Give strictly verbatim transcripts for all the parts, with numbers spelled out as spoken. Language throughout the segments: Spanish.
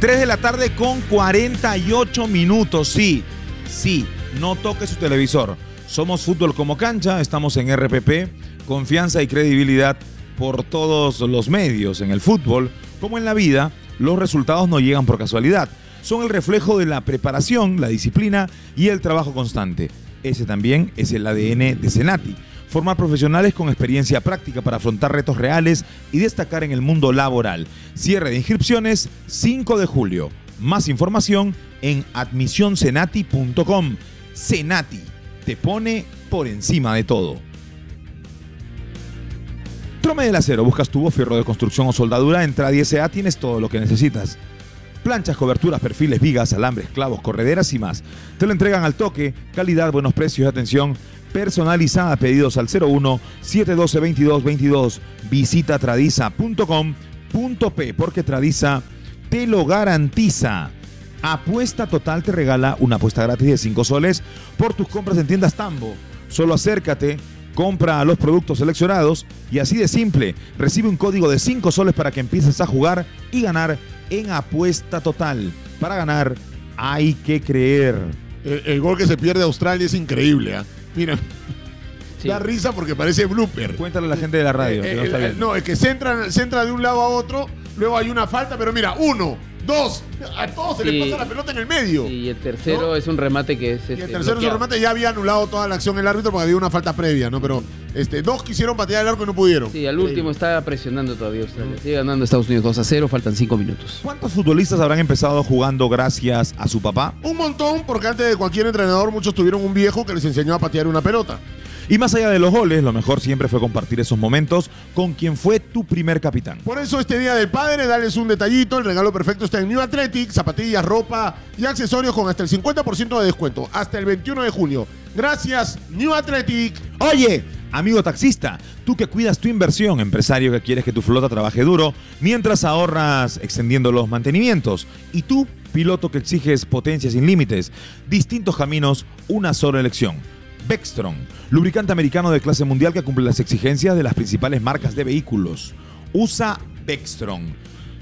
tres de la tarde con cuarenta y ocho minutos. Sí, sí, no toque su televisor. Somos Fútbol como Cancha, estamos en R P P, confianza y credibilidad por todos los medios. En el fútbol, como en la vida, los resultados no llegan por casualidad. Son el reflejo de la preparación, la disciplina y el trabajo constante. Ese también es el A D N de Senati. Formar profesionales con experiencia práctica para afrontar retos reales y destacar en el mundo laboral. Cierre de inscripciones cinco de julio. Más información en admisión senati punto com. Senati te pone por encima de todo. Trome del Acero. ¿Buscas tubo, fierro de construcción o soldadura? En Tradi S A tienes todo lo que necesitas. Planchas, coberturas, perfiles, vigas, alambres, clavos, correderas y más. Te lo entregan al toque, calidad, buenos precios y atención personalizada. Pedidos al cero uno, siete uno dos, veintidós veintidós. Visita tradiza punto com punto pe porque Tradiza te lo garantiza. Apuesta Total te regala una apuesta gratis de cinco soles por tus compras en tiendas Tambo. Solo acércate, compra los productos seleccionados y así de simple, recibe un código de cinco soles para que empieces a jugar y ganar en Apuesta Total. Para ganar hay que creer. El, el gol que se pierde a Australia es increíble, ¿eh? Mira, Sí. da risa porque parece blooper. Cuéntale a la gente de la radio. Eh, que no el- está el- viendo. no, es que se entra, se entra de un lado a otro, luego hay una falta, pero mira, uno, dos, a todos se Sí. les pasa la pelota en el medio. Y el tercero ¿No? es un remate que es. Y el este, tercero su bloqueado. remate ya había anulado toda la acción el árbitro porque había una falta previa, ¿no? Pero este, dos quisieron patear el arco y no pudieron. Sí, al último está presionando todavía Australia. Sigue ganando Estados Unidos dos a cero, faltan cinco minutos. ¿Cuántos futbolistas habrán empezado jugando gracias a su papá? Un montón, porque antes de cualquier entrenador muchos tuvieron un viejo que les enseñó a patear una pelota. Y más allá de los goles, lo mejor siempre fue compartir esos momentos con quien fue tu primer capitán. Por eso este Día del Padre, dales un detallito. El regalo perfecto está en New Athletic, zapatillas, ropa y accesorios con hasta el cincuenta por ciento de descuento. Hasta el veintiuno de julio. Gracias, New Athletic. Oye, amigo taxista, tú que cuidas tu inversión, empresario que quieres que tu flota trabaje duro, mientras ahorras extendiendo los mantenimientos. Y tú, piloto que exiges potencia sin límites, distintos caminos, una sola elección. Vectron, lubricante americano de clase mundial que cumple las exigencias de las principales marcas de vehículos. Usa Vectron.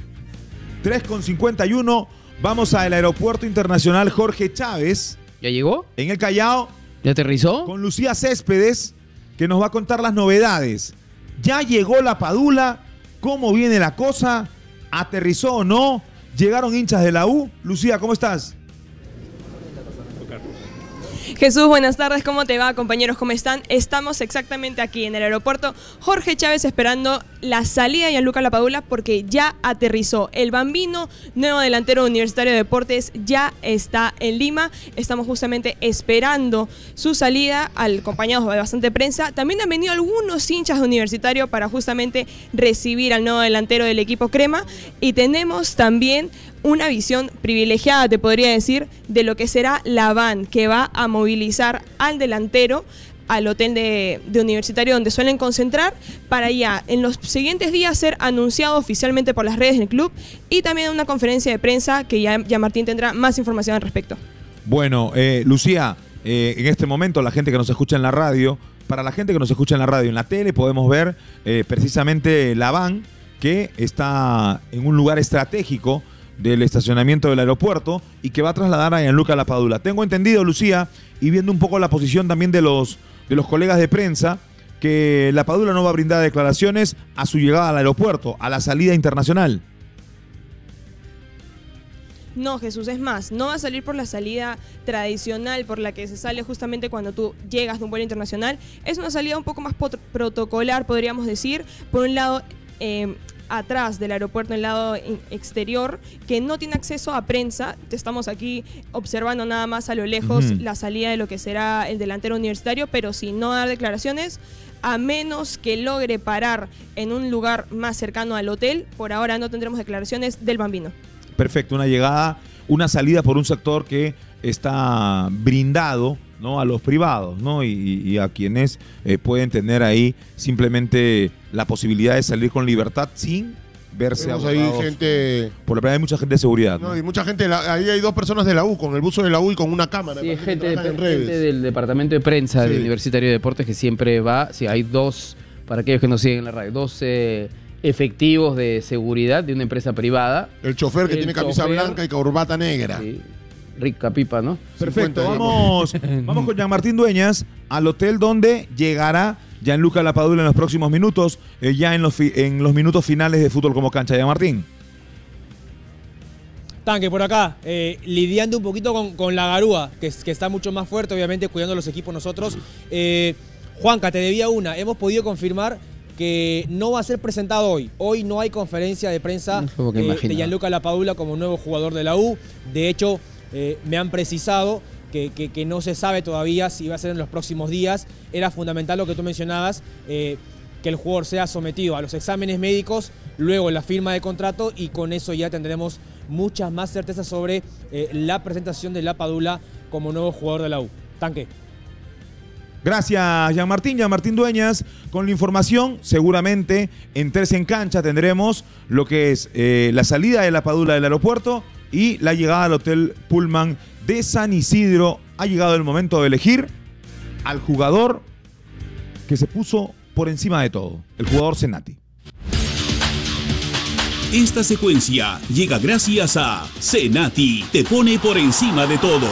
tres con cincuenta y uno, vamos al Aeropuerto Internacional Jorge Chávez, ¿Ya llegó? en el Callao, ¿Ya aterrizó? con Lucía Céspedes, que nos va a contar las novedades. Ya llegó la Padula, cómo viene la cosa, aterrizó o no, llegaron hinchas de la U. Lucía, ¿cómo estás? Jesús, buenas tardes, ¿cómo te va, compañeros? ¿Cómo están? Estamos exactamente aquí en el aeropuerto Jorge Chávez esperando la salida de Gianluca Lapadula porque ya aterrizó. El Bambino, nuevo delantero Universitario de Deportes, ya está en Lima. Estamos justamente esperando su salida, acompañados de bastante prensa. También han venido algunos hinchas de Universitario para justamente recibir al nuevo delantero del equipo Crema. Y tenemos también una visión privilegiada, te podría decir, de lo que será la van que va a movilizar al delantero al hotel de, de Universitario donde suelen concentrar para ya en los siguientes días ser anunciado oficialmente por las redes del club y también una conferencia de prensa que ya, ya Martín tendrá más información al respecto. Bueno, eh, Lucía, eh, en este momento la gente que nos escucha en la radio, para la gente que nos escucha en la radio, en la tele podemos ver eh, precisamente la van que está en un lugar estratégico del estacionamiento del aeropuerto y que va a trasladar a Gianluca Lapadula. Tengo entendido, Lucía, y viendo un poco la posición también de los, de los colegas de prensa, que Lapadula no va a brindar declaraciones a su llegada al aeropuerto, a la salida internacional. No, Jesús, es más, no va a salir por la salida tradicional por la que se sale justamente cuando tú llegas de un vuelo internacional. Es una salida un poco más protocolar, podríamos decir. Por un lado, eh, atrás del aeropuerto, en el lado exterior, que no tiene acceso a prensa. Estamos aquí observando nada más a lo lejos uh-huh. la salida de lo que será el delantero Universitario, pero sin no dar declaraciones, a menos que logre parar en un lugar más cercano al hotel. Por ahora no tendremos declaraciones del Bambino. Perfecto, una llegada, una salida por un sector que está brindado, ¿no?, a los privados, ¿no?, y, y a quienes eh, pueden tener ahí simplemente la posibilidad de salir con libertad sin verse Tenemos abordados. ahí gente... Por la primera hay mucha gente de seguridad, ¿no? No, y mucha gente, la, ahí hay dos personas de la U, con el buzo de la U y con una cámara. Sí, que gente, trabajan en gente redes. del departamento de prensa Sí. del Universitario de Deportes que siempre va. Sí, hay dos, para aquellos que nos siguen en la radio, dos eh, efectivos de seguridad de una empresa privada. El chofer que El tiene camisa chofer. blanca y corbata negra. Sí, rica pipa, ¿no? Perfecto, cincuenta vamos, vamos con Jean-Martín Dueñas al hotel donde llegará Gianluca Lapadula en los próximos minutos, eh, ya en los, fi- en los minutos finales de Fútbol como Cancha. Jean-Martín. Tanque por acá, eh, lidiando un poquito con, con la garúa, que, es- que está mucho más fuerte, obviamente, cuidando los equipos nosotros. Eh, Juanca, te debía una. Hemos podido confirmar que no va a ser presentado hoy. Hoy no hay conferencia de prensa Como que eh, de imaginaba. Gianluca Lapadula como nuevo jugador de la U. De hecho, eh, me han precisado que, que- que no se sabe todavía si va a ser en los próximos días. Era fundamental lo que tú mencionabas, eh, que el jugador sea sometido a los exámenes médicos, luego la firma de contrato, y con eso ya tendremos muchas más certezas sobre eh, la presentación de Lapadula como nuevo jugador de la U. Tanque. Gracias, Jean-Martín. Jean-Martín Dueñas, con la información, seguramente en Tres en Cancha tendremos lo que es eh, la salida de Lapadula del aeropuerto y la llegada al Hotel Pullman de San Isidro. Ha llegado el momento de elegir al jugador que se puso por encima de todo, el jugador Senati. Esta secuencia llega gracias a Senati, te pone por encima de todo.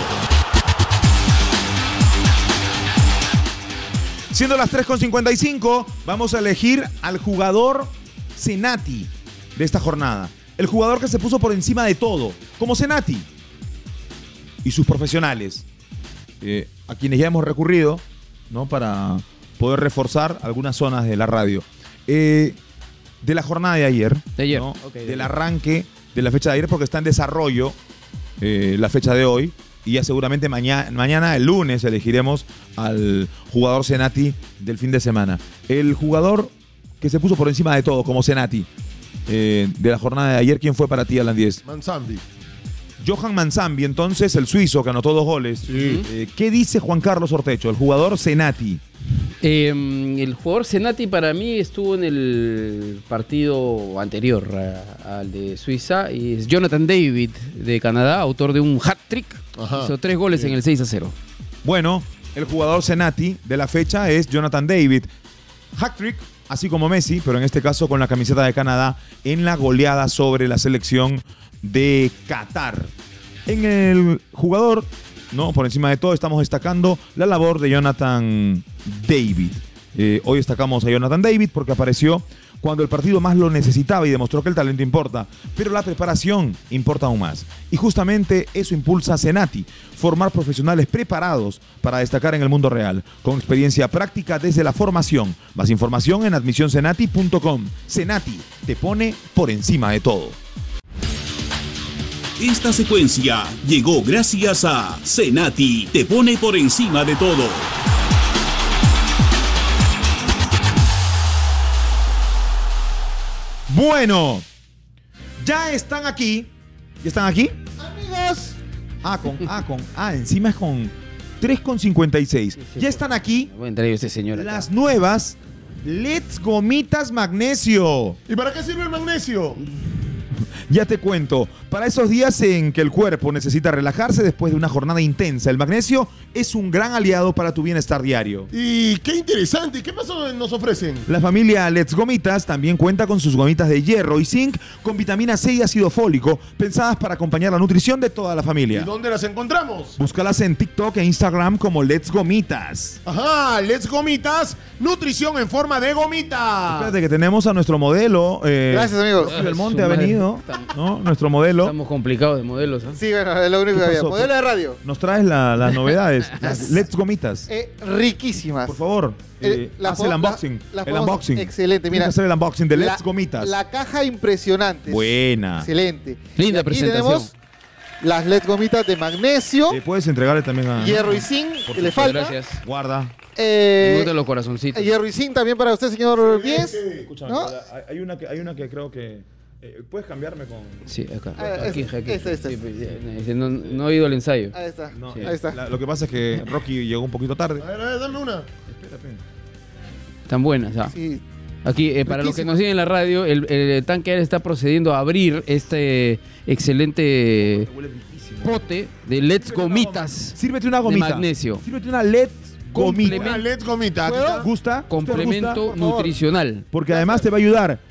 Siendo las tres con cincuenta y cinco, vamos a elegir al jugador Senati de esta jornada. El jugador que se puso por encima de todo, como Senati. Y sus profesionales, eh, a quienes ya hemos recurrido, ¿no?, para poder reforzar algunas zonas de la radio. Eh, de la jornada de ayer, De ayer, ¿no? ok, de del ayer. arranque de la fecha de ayer, porque está en desarrollo eh, la fecha de hoy. Y ya seguramente mañana, mañana, el lunes, elegiremos al jugador Senati del fin de semana. El jugador que se puso por encima de todo, como Senati, eh, de la jornada de ayer, ¿quién fue para ti, Alan Diez? Manzambi. Johan Manzambi, entonces, el suizo que anotó dos goles. Sí. Eh, ¿Qué dice Juan Carlos Ortecho, el jugador Senati? Eh, el jugador Senati para mí estuvo en el partido anterior a- al de Suiza y es Jonathan David de Canadá, autor de un hat-trick. Ajá. Hizo tres goles en el seis a cero. Bueno, el jugador Senati de la fecha es Jonathan David. Hat-trick, así como Messi, pero en este caso con la camiseta de Canadá en la goleada sobre la selección de Qatar. En el jugador, no, por encima de todo, estamos destacando la labor de Jonathan David. Eh, hoy destacamos a Jonathan David porque apareció cuando el partido más lo necesitaba y demostró que el talento importa, pero la preparación importa aún más. Y justamente eso impulsa a Senati, formar profesionales preparados para destacar en el mundo real, con experiencia práctica desde la formación. Más información en admisión senati punto com. Senati te pone por encima de todo. Esta secuencia llegó gracias a Senati, te pone por encima de todo. Bueno, ya están aquí. ¿Ya están aquí? Amigos. Ah, con, ah, con, ah, encima es con tres con cincuenta y seis. Ya están aquí Voy a entrar yo a este señor acá. las nuevas Let's Gomitas Magnesio. ¿Y para qué sirve el magnesio? Ya te cuento, para esos días en que el cuerpo necesita relajarse después de una jornada intensa, el magnesio es un gran aliado para tu bienestar diario. Y qué interesante. ¿Qué más nos ofrecen? La familia Let's Gomitas también cuenta con sus gomitas de hierro y zinc con vitamina C y ácido fólico, pensadas para acompañar la nutrición de toda la ¿Y familia. dónde las encontramos? Búscalas en TikTok e Instagram como Let's Gomitas. Ajá, Let's Gomitas, nutrición en forma de gomita. Espérate que tenemos a nuestro modelo. eh, Gracias, amigos. Rocky Belmonte Su ha madre. venido, ¿no? Nuestro modelo. Estamos complicados de modelos. ¿ah? Sí, bueno, es lo único ¿Qué que había. pasó? Modelo de radio. Nos traes la- las novedades. Las Let's Gomitas. Eh, riquísimas. Por favor, Eh, eh, la haz el po- unboxing. la- las el podemos- unboxing. excelente, Tienes mira. que hacer el unboxing de La- Let's Gomitas. La caja impresionante. Buena. Excelente. Linda Y aquí presentación. tenemos las Let's Gomitas de magnesio, Eh, puedes entregarle también a. hierro y zinc, Por que le supuesto. falta. Gracias. Guarda. Eh, Me gustan los corazoncitos. hierro y zinc también para usted, señor Diez. Escúchame, ¿No? hay- hay, una que, hay una que creo que. eh, ¿Puedes cambiarme con.? Sí, acá. Ah, aquí, este, aquí. este, este. Sí, pues, ya, no, no he ido al ensayo. Ahí está. No, Sí. Ahí está. la- lo que pasa es que Rocky llegó un poquito tarde. A ver, a ver, dame una. Están buenas. ah. Sí. Aquí, eh, para los que Riquísimo. nos siguen en la radio, el, el tanque está procediendo a abrir este excelente pote de Let's Gomitas Sírvete una de gomita. magnesio. Sírvete una Let's Gomita. Complemento. Una Let's Gomita. Aquí ¿Puedo? está. ¿Gusta? ¿Te Complemento gusta? nutricional. Porque además te va a ayudar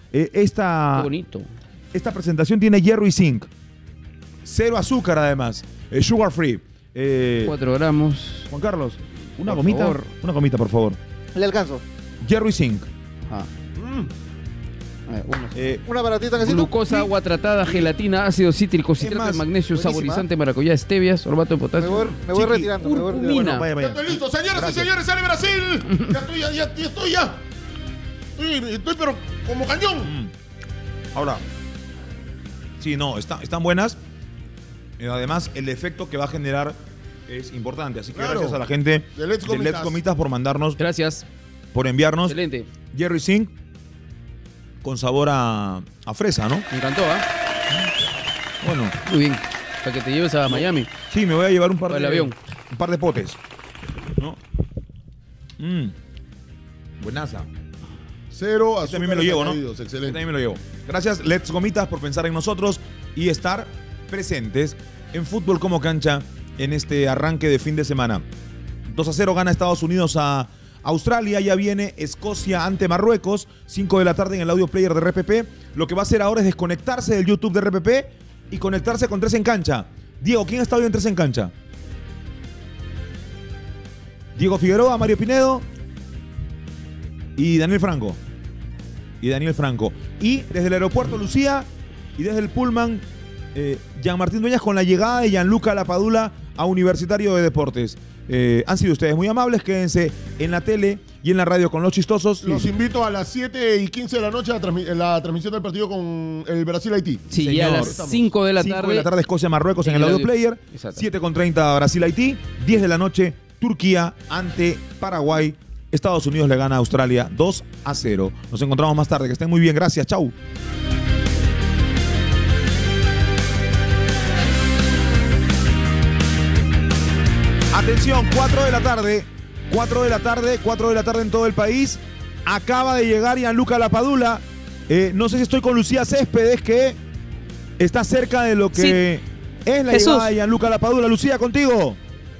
Eh, esta, Qué bonito. esta presentación tiene hierro y zinc. Cero azúcar además. Eh, sugar free. Eh, Cuatro gramos. Juan Carlos, una Por gomita. favor. Una gomita, por favor. Le alcanzo. Hierro y zinc. Ah. Mm. A ver, uno. Eh, Una baratita necesito. Glucosa, agua tratada, gelatina, ácido cítrico, citrato más, de magnesio, buenísima. saborizante, maracuyá, stevia, sorbato de Me potasio. voy, me voy Chiqui, retirando. Me voy retirando. curcumina. vaya, Ya vaya. estoy listo, señoras Gracias. y señores, sale Brasil. Ya estoy, ya, ya, ya estoy ya. Estoy, estoy pero como cañón. Mm. Ahora, sí, no, está- están buenas. Eh, además, el efecto que va a generar es importante. Así que Claro. gracias a la gente De Let's de Let's Gomitas. Gomitas por mandarnos, Gracias. por enviarnos Excelente. hierro y zinc con sabor a, a fresa, ¿no? Me encantó, ¿ah? Bueno, Muy bien. Para que te lleves a Miami. sí, me voy a llevar un par Para de el avión. un par de potes, ¿no? Mm. Buenaza. Cero Este azúcares también me lo llevo, ¿no? añadidos, Este excelente. también me lo llevo. Gracias, Let's Gomitas, por pensar en nosotros y estar presentes en Fútbol como Cancha en este arranque de fin de semana. dos a cero gana Estados Unidos a Australia. Ya viene Escocia ante Marruecos. cinco de la tarde en el audio player de R P P. Lo que va a hacer ahora es desconectarse del YouTube de R P P y conectarse con Tres en Cancha. Diego, ¿quién está hoy en Tres en Cancha? Diego Figueroa, Mario Pinedo y Daniel Franco. Y Daniel Franco. Y desde el aeropuerto Lucía y desde el Pullman, eh, Jean Martín Dueñas con la llegada de Gianluca Lapadula a Universitario de Deportes. Eh, han sido ustedes muy amables, quédense en la tele y en la radio con los chistosos. Los Sí. invito a las siete y quince de la noche a transmi- la transmisión del partido con el Brasil-Haití. Sí, Señor. ya a las Estamos. cinco de la cinco tarde. de la tarde Escocia-Marruecos en En el el audio audio- player. Exacto. siete con treinta Brasil-Haití. diez de la noche Turquía ante Paraguay. Estados Unidos le gana a Australia dos a cero. Nos encontramos más tarde. Que estén muy bien. Gracias. Chau. Atención, cuatro de la tarde. cuatro de la tarde, cuatro de la tarde en todo el país. Acaba de llegar Gianluca Lapadula. Eh, no sé si estoy con Lucía Céspedes, que está cerca de lo que es la Jesús. llegada de Gianluca Lapadula. Lucía, contigo.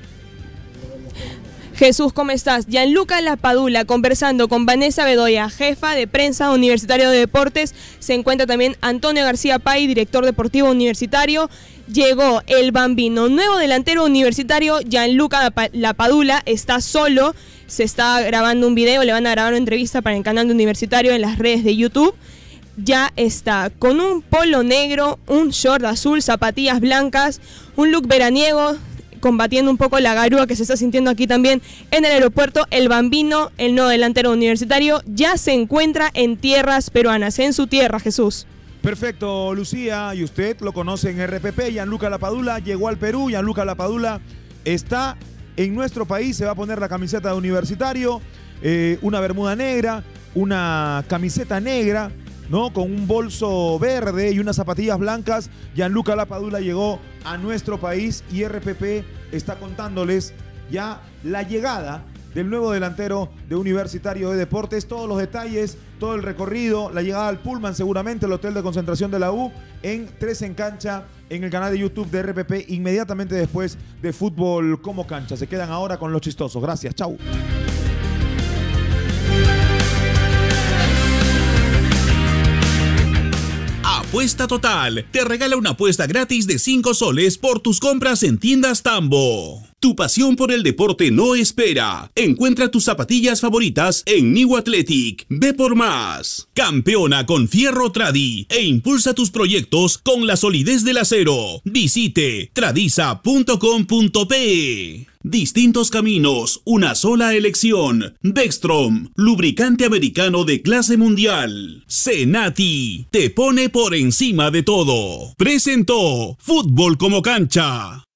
Jesús, ¿cómo estás? Gianluca Lapadula conversando con Vanessa Bedoya, jefa de prensa Universitario de Deportes. Se encuentra también Antonio García Pay, director deportivo universitario. Llegó el bambino, nuevo delantero universitario, Gianluca Lapa- Lapadula. Está solo, se está grabando un video, le van a grabar una entrevista para el canal de Universitario en las redes de YouTube. Ya está con un polo negro, un short azul, zapatillas blancas, un look veraniego, combatiendo un poco la garúa que se está sintiendo aquí también en el aeropuerto. El bambino, el nuevo delantero universitario, ya se encuentra en tierras peruanas, en su tierra, Jesús. Perfecto, Lucía, y usted lo conoce en R P P. Gianluca Lapadula llegó al Perú. Gianluca Lapadula está en nuestro país. Se va a poner la camiseta de Universitario, eh, una bermuda negra, una camiseta negra, ¿no? Con un bolso verde y unas zapatillas blancas. Gianluca Lapadula llegó a nuestro país y R P P está contándoles ya la llegada del nuevo delantero de Universitario de Deportes. Todos los detalles, todo el recorrido, la llegada al Pullman seguramente, el hotel de concentración de la U, en Tres en Cancha, en el canal de YouTube de R P P, inmediatamente después de Fútbol como Cancha. Se quedan ahora con los chistosos. Gracias, chau. Apuesta Total te regala una apuesta gratis de cinco soles por tus compras en tiendas Tambo. Tu pasión por el deporte no espera. Encuentra tus zapatillas favoritas en New Athletic. Ve por más. Campeona con Fierro Tradi e impulsa tus proyectos con la solidez del acero. Visite tradiza punto com punto pe. Distintos caminos, una sola elección. Bextrom, lubricante americano de clase mundial. Senati, te pone por encima de todo. Presentó Fútbol como Cancha.